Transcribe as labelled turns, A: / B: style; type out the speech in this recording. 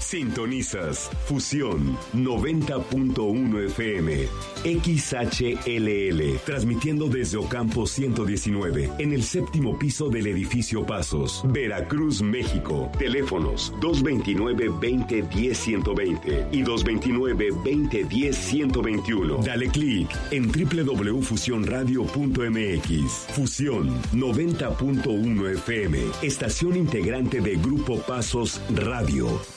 A: Sintonizas Fusión 90.1 FM XHLL, transmitiendo desde Ocampo 119 en el séptimo piso del edificio Pasos, Veracruz, México. Teléfonos 229-2010-120 y 229-2010-121. Dale clic en www.fusionradio.mx. Fusión 90.1 FM, estación integrante de Grupo Pasos Radio.